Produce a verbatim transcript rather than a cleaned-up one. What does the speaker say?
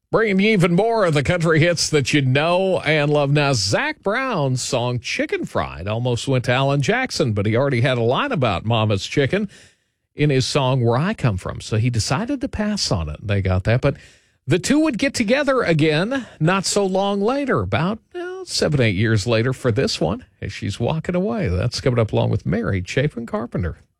Bringing you even more of the country hits that you know and love. Now, Zac Brown's song Chicken Fried almost went to Alan Jackson, but he already had a line about Mama's Chicken in his song Where I Come From, so he decided to pass on it. They got that, but the two would get together again not so long later, about well, seven, eight years later for this one, as she's walking away. That's coming up along with Mary Chapin Carpenter.